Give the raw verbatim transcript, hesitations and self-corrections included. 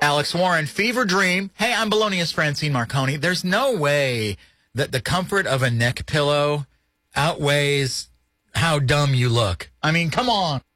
Alex Warren, fever dream. Hey, I'm Bologna's Francine Marconi. There's no way that the comfort of a neck pillow outweighs how dumb you look. I mean, come on.